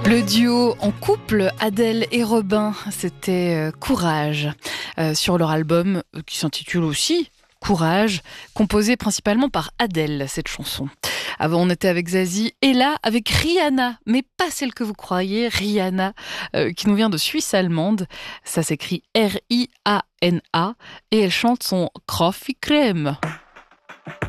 Le duo en couple, Adèle et Robin, c'était Courage, sur leur album qui s'intitule aussi Courage, composé principalement par Adèle, cette chanson. Avant, on était avec Zazie, et là, avec Rihanna, mais pas celle que vous croyez, Rihanna, qui nous vient de Suisse allemande. Ça s'écrit R-I-A-N-A, et elle chante son Coffee Crème.